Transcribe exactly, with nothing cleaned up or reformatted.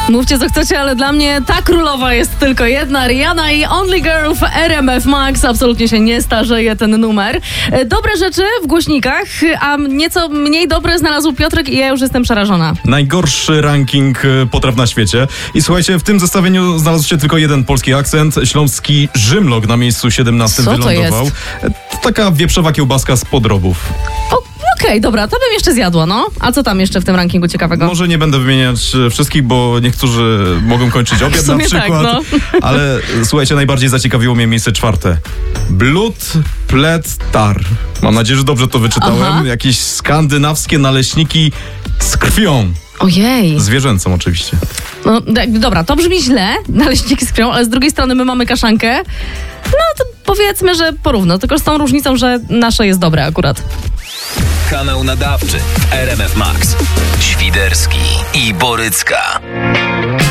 Mówcie co chcecie, ale dla mnie ta królowa jest tylko jedna. Rihanna i Only Girl w R M F Max. Absolutnie się nie starzeje ten numer. Dobre rzeczy w głośnikach, a nieco mniej dobre znalazł Piotrek i ja już jestem przerażona. Najgorszy ranking potraw na świecie. I słuchajcie, w tym zestawieniu znalazł się tylko jeden polski akcent. Śląski Rzymlok na miejscu siedemnastym Co to wylądował. jest? To taka wieprzowa kiełbaska z podrobów. Okej, okay, dobra, to bym jeszcze zjadła, no. A co tam jeszcze w tym rankingu ciekawego? Może nie będę wymieniać wszystkich, bo niektórzy mogą kończyć obiad na przykład. Tak, no. Ale słuchajcie, najbardziej zaciekawiło mnie miejsce czwarte. Blut plet tar. Mam nadzieję, że dobrze to wyczytałem. Aha. Jakieś skandynawskie naleśniki z krwią. Ojej. Zwierzęcą oczywiście. No, d- dobra, to brzmi źle, naleśniki z krwią, ale z drugiej strony my mamy kaszankę. No to powiedzmy, że porówno, tylko z tą różnicą, że nasze jest dobre akurat. Kanał nadawczy w R M F Max. Świderski i Borycka.